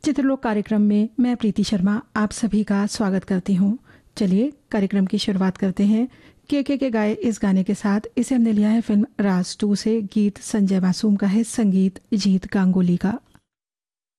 चित्रलोक कार्यक्रम में मैं प्रीति शर्मा आप सभी का स्वागत करती हूँ। चलिए कार्यक्रम की शुरुआत करते हैं के गाए इस गाने के साथ। इसे हमने लिया है फिल्म राज 2 से। गीत संजय मासूम का है, संगीत जीत गांगुली का।